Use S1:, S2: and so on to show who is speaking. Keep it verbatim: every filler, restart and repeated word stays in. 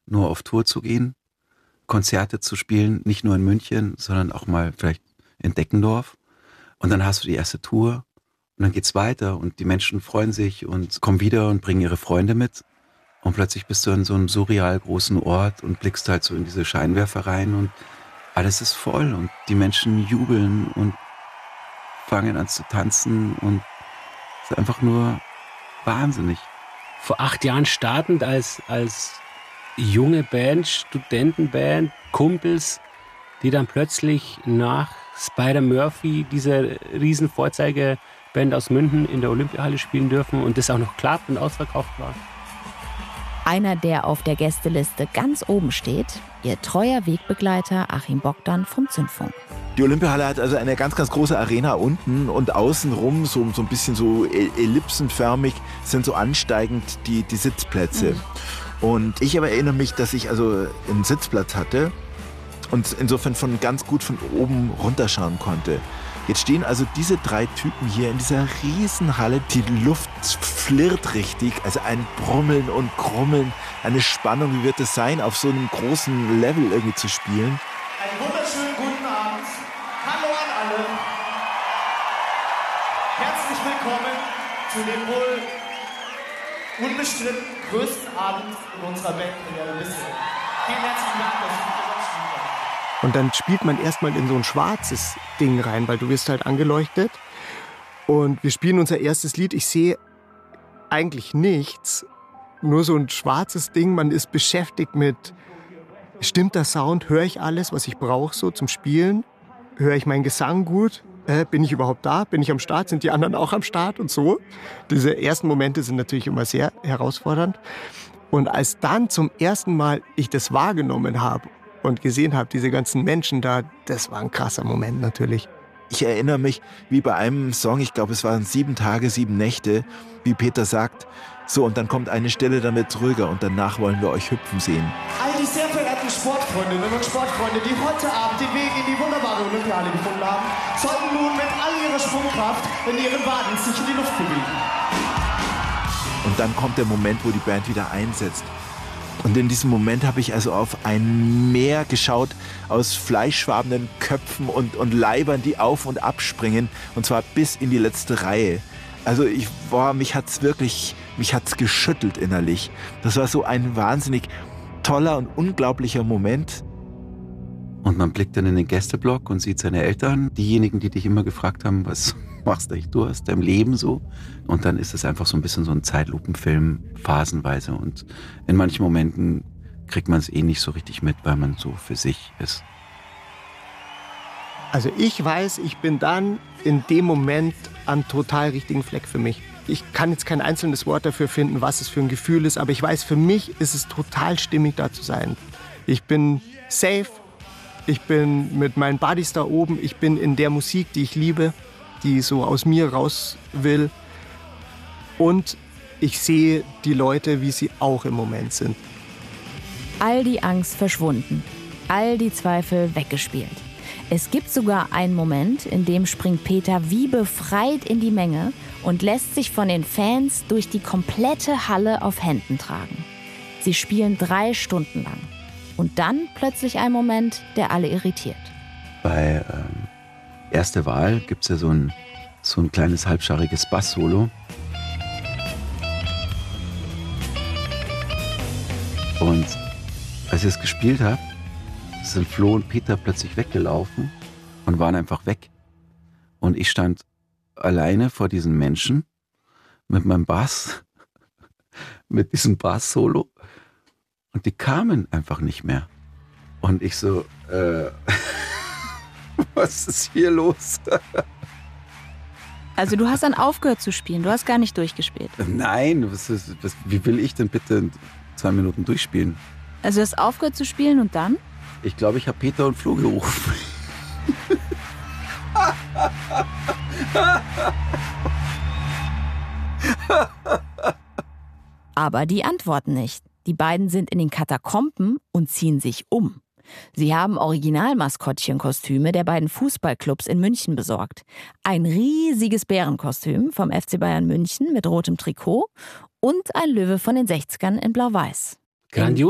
S1: nur auf Tour zu gehen, Konzerte zu spielen, nicht nur in München, sondern auch mal vielleicht in Deckendorf. Und dann hast du die erste Tour und dann geht's weiter und die Menschen freuen sich und kommen wieder und bringen ihre Freunde mit. Und plötzlich bist du an so einem surreal großen Ort und blickst halt so in diese Scheinwerfer rein und alles ist voll und die Menschen jubeln und fangen an zu tanzen und es ist einfach nur wahnsinnig.
S2: Vor acht Jahren startend als, als junge Band, Studentenband, Kumpels, die dann plötzlich nach Spider-Murphy, diese riesen Vorzeigeband aus München, in der Olympiahalle spielen dürfen und das auch noch klappt und ausverkauft war.
S3: Einer, der auf der Gästeliste ganz oben steht, ihr treuer Wegbegleiter Achim Bogdan vom Zündfunk.
S4: Die Olympiahalle hat also eine ganz, ganz große Arena unten und außenrum so, so ein bisschen so ellipsenförmig sind so ansteigend die, die Sitzplätze. Mhm. Und ich aber erinnere mich, dass ich also einen Sitzplatz hatte und insofern von ganz gut von oben runterschauen konnte. Jetzt stehen also diese drei Typen hier in dieser Riesenhalle. Die Luft flirrt richtig, also ein Brummeln und Krummeln, eine Spannung. Wie wird es sein, auf so einem großen Level irgendwie zu spielen?
S5: Einen wunderschönen guten Abend. Hallo an alle. Herzlich willkommen zu dem wohl unbestritten größten Abend in unserer Bandkarriere bisher. Vielen herzlichen Dank, dass Sie hier gespielt haben.
S6: Und dann spielt man erstmal in so ein schwarzes Ding rein, weil du wirst halt angeleuchtet. Und wir spielen unser erstes Lied. Ich sehe eigentlich nichts, nur so ein schwarzes Ding. Man ist beschäftigt mit, stimmt der Sound? Höre ich alles, was ich brauche so zum Spielen? Höre ich meinen Gesang gut? Äh, bin ich überhaupt da? Bin ich am Start? Sind die anderen auch am Start? Und so. Diese ersten Momente sind natürlich immer sehr herausfordernd. Und als dann zum ersten Mal ich das wahrgenommen habe und gesehen habe, diese ganzen Menschen da, das war ein krasser Moment natürlich.
S4: Ich erinnere mich, wie bei einem Song, ich glaube, es waren sieben Tage, sieben Nächte, wie Peter sagt, so, und dann kommt eine Stelle, dann wird's ruhiger und danach wollen wir euch hüpfen sehen.
S5: All die sehr verehrten Sportfreundinnen und Sportfreunde, die heute Abend den Weg in die wunderbare Olympiahalle gefunden haben, sollten nun mit all ihrer Schwungkraft in ihren Waden sich in die Luft bewegen.
S4: Und dann kommt der Moment, wo die Band wieder einsetzt. Und in diesem Moment habe ich also auf ein Meer geschaut aus fleischfarbenen Köpfen und, und Leibern, die auf und abspringen. Und zwar bis in die letzte Reihe. Also ich war, mich hat's wirklich, mich hat's geschüttelt innerlich. Das war so ein wahnsinnig toller und unglaublicher Moment.
S1: Und man blickt dann in den Gästeblock und sieht seine Eltern, diejenigen, die dich immer gefragt haben, was machst du eigentlich du aus deinem Leben so? Und dann ist es einfach so ein bisschen so ein Zeitlupenfilm, phasenweise. Und in manchen Momenten kriegt man es eh nicht so richtig mit, weil man so für sich ist.
S6: Also ich weiß, ich bin dann in dem Moment am total richtigen Fleck für mich. Ich kann jetzt kein einzelnes Wort dafür finden, was es für ein Gefühl ist, aber ich weiß, für mich ist es total stimmig, da zu sein. Ich bin safe, ich bin mit meinen Buddies da oben, ich bin in der Musik, die ich liebe, die so aus mir raus will. Und ich sehe die Leute, wie sie auch im Moment sind.
S3: All die Angst verschwunden, all die Zweifel weggespielt. Es gibt sogar einen Moment, in dem springt Peter wie befreit in die Menge und lässt sich von den Fans durch die komplette Halle auf Händen tragen. Sie spielen drei Stunden lang. Und dann plötzlich ein Moment, der alle irritiert.
S1: Bei ähm, Erste Wahl gibt es ja so ein, so ein kleines halbschariges Bass-Solo. Und als ich es gespielt habe, sind Flo und Peter plötzlich weggelaufen und waren einfach weg. Und ich stand alleine vor diesen Menschen mit meinem Bass, mit diesem Bass-Solo. Und die kamen einfach nicht mehr. Und ich so, äh, was ist hier los?
S3: Also du hast dann aufgehört zu spielen, du hast gar nicht durchgespielt.
S1: Nein, was ist, was, wie will ich denn bitte zwei Minuten durchspielen?
S3: Also du hast aufgehört zu spielen und dann?
S1: Ich glaube, ich habe Peter und Flo gerufen.
S3: Aber die antworten nicht. Die beiden sind in den Katakomben und ziehen sich um. Sie haben Original-Maskottchenkostüme der beiden Fußballclubs in München besorgt. Ein riesiges Bärenkostüm vom F C Bayern München mit rotem Trikot und ein Löwe von den sechzigern in Blau-Weiß.
S2: Grandios.